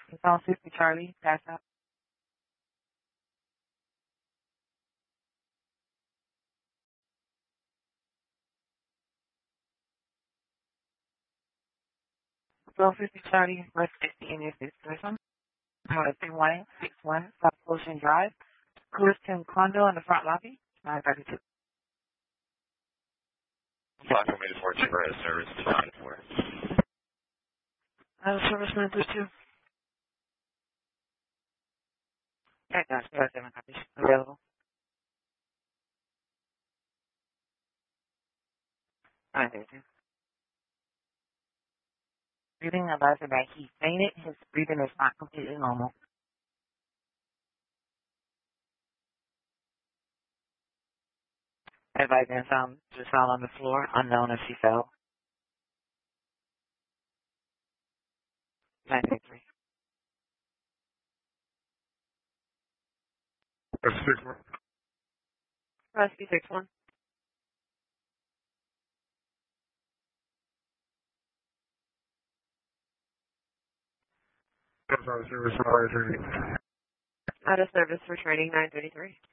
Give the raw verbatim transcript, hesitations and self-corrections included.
It's on sixty Charlie, pass out. twelve fifty Charlie, West fifty in your system. Uh, three one six one South Ocean Drive. Clifton Condo in the front lobby. nine thirty-two. Five from eight four two right service design for. Uh, service nine thirty-two. Okay, guys, we have seven copies available. nine thirty-two. Breathing advisor that he fainted. His breathing is not completely normal. Advisor found just fell on the floor, unknown if she fell. nine thirty-three. That's six one. Rescue six one. That's our service for training. Out of service for training nine thirty-three.